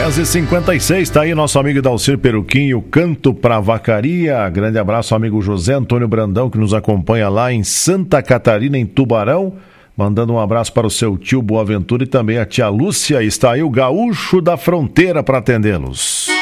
10h56, tá aí nosso amigo Dalcir Peruquinho, Canto pra Vacaria. Grande abraço, amigo José Antônio Brandão, que nos acompanha lá em Santa Catarina, em Tubarão. Mandando um abraço para o seu tio Boaventura e também a tia Lúcia. Está aí o Gaúcho da Fronteira para atendê-los.